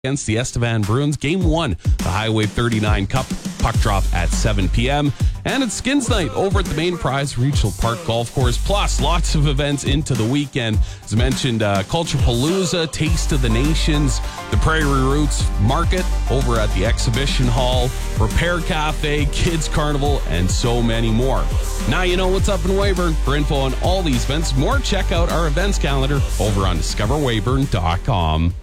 against the Estevan Bruins. Game 1, the Highway 39 Cup. Puck drop at 7 p.m. And it's Skins Night over at the Main Prize Regional Park Golf Course. Plus, lots of events into the weekend. As I mentioned, Culture Palooza, Taste of the Nations, the Prairie Roots Market over at the Exhibition Hall, Repair Cafe, Kids Carnival, and so many more. Now you know what's up in Weyburn. For info on all these events, more, check out our events calendar over on discoverweyburn.com.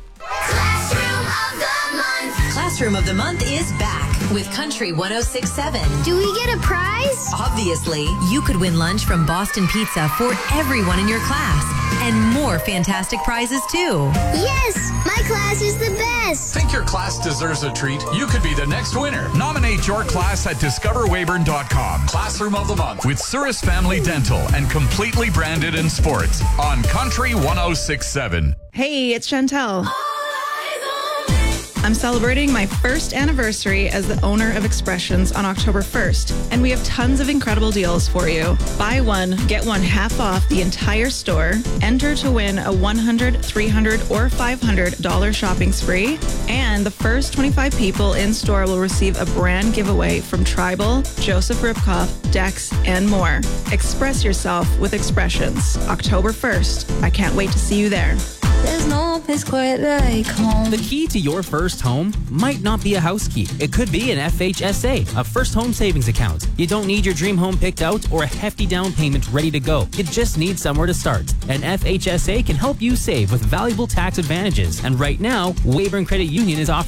Classroom of the Month is back with Country 106.7. Do we get a prize? Obviously, you could win lunch from Boston Pizza for everyone in your class. And more fantastic prizes, too. Yes! My class is the best! Think your class deserves a treat? You could be the next winner. Nominate your class at discoverweyburn.com. Classroom of the Month with Cirrus Family Dental and completely branded in sports on Country 106.7. Hey, it's Chantel. I'm celebrating my first anniversary as the owner of Expressions on October 1st, and we have tons of incredible deals for you. Buy one, get one half off the entire store. Enter to win a $100, $300, or $500 shopping spree, and the first 25 people in store will receive a brand giveaway from Tribal, Joseph Ripkoff, Dex, and more. Express yourself with Expressions, October 1st. I can't wait to see you there. There's no place quite like home. The key to your first home might not be a house key. It could be an FHSA, a first home savings account. You don't need your dream home picked out or a hefty down payment ready to go. You just need somewhere to start. An FHSA can help you save with valuable tax advantages. And right now, Weyburn Credit Union is offering